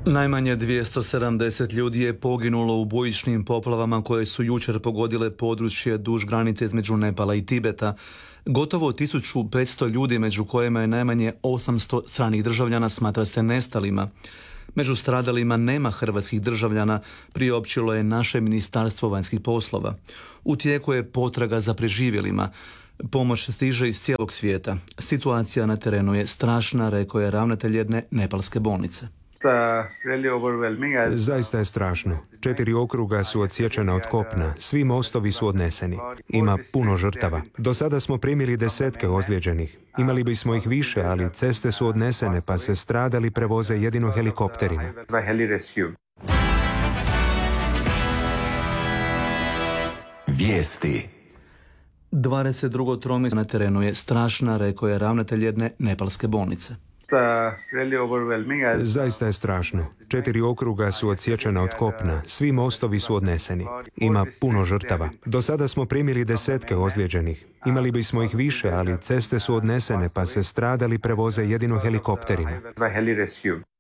Najmanje 270 ljudi je poginulo u bojišnim poplavama koje su jučer pogodile područje duž granice između Nepala i Tibeta. Gotovo 1500 ljudi, među kojima je najmanje 800 stranih državljana, smatra se nestalima. Među stradalima nema hrvatskih državljana, priopćilo je naše Ministarstvo vanjskih poslova. U tijeku je potraga za preživjelima. Pomoć stiže iz cijelog svijeta. Situacija na terenu je strašna, rekao je ravnatelj jedne nepalske bolnice. Zaista je strašno. 4 okruga su odsječena od kopna, svi mostovi su odneseni. Ima puno žrtava. Do sada smo primili desetke ozlijeđenih. Imali bismo ih više, ali ceste su odnesene, pa se stradali prevoze jedino helikopterima. Vijesti. 22. tromjesečje na terenu je strašna, rekao je ravnatelj jedne nepalske bolnice. Zaista je strašno. 4 okruga su odsječena od kopna, svi mostovi su odneseni. Ima puno žrtava. Do sada smo primili desetke ozlijeđenih. Imali bismo ih više, ali ceste su odnesene, pa se stradali prevoze jedino helikopterima.